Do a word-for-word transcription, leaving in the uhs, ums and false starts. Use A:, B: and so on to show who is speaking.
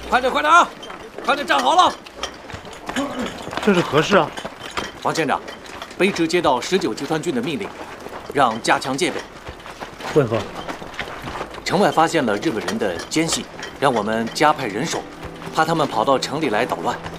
A: 快点，快点啊！快点站好了！
B: 这是何事啊？
A: 王县长，卑职接到十九集团军的命令，让加强戒备。
B: 为何？
A: 城外发现了日本人的奸细，让我们加派人手，怕他们跑到城里来捣乱。